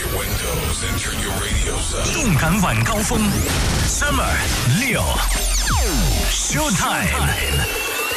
windows and turn your radios up. 动感晚高峰 Summer 6 Showtime。